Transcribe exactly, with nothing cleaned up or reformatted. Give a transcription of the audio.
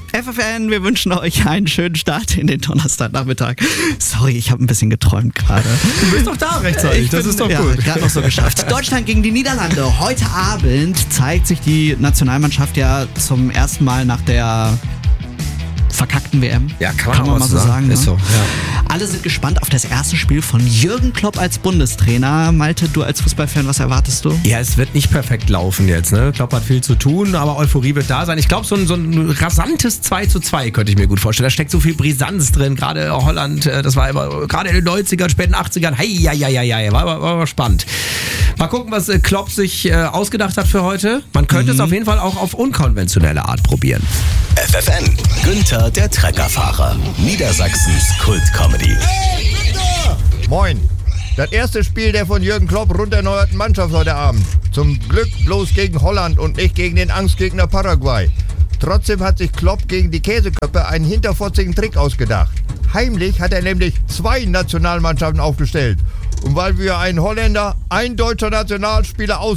F F N, wir wünschen euch einen schönen Start in den Donnerstagnachmittag. Sorry, ich habe ein bisschen geträumt gerade. Du bist doch da rechtzeitig, Ich das bin- ist doch ja, gut. gerade noch so geschafft. Deutschland gegen die Niederlande. Heute Abend zeigt sich die Nationalmannschaft ja zum ersten Mal nach der verkackten W M. Ja, kann man, Kann auch man mal so sagen, ne? Ist so, ja. Alle sind gespannt auf das erste Spiel von Jürgen Klopp als Bundestrainer. Malte, du als Fußballfan, was erwartest du? Ja, es wird nicht perfekt laufen jetzt, ne? Klopp hat viel zu tun, aber Euphorie wird da sein. Ich glaube, so ein, so ein rasantes zwei zu zwei könnte ich mir gut vorstellen. Da steckt so viel Brisanz drin, gerade Holland, äh, das war immer, gerade in den neunzigern, späten achtzigern, hei, hei, hei, hei, war, war, war aber spannend. Mal gucken, was äh, Klopp sich äh, ausgedacht hat für heute. Man könnte es auf jeden Fall auch auf unkonventionelle Art probieren. F F N, Günther der Treckerfahrer. Niedersachsens Kult-Comedy. Moin. Das erste Spiel der von Jürgen Klopp rund erneuerten Mannschaft heute Abend. Zum Glück bloß gegen Holland und nicht gegen den Angstgegner Paraguay. Trotzdem hat sich Klopp gegen die Käseköppe einen hinterfotzigen Trick ausgedacht. Heimlich hat er nämlich zwei Nationalmannschaften aufgestellt. Und weil wir einen Holländer, ein deutscher Nationalspieler aus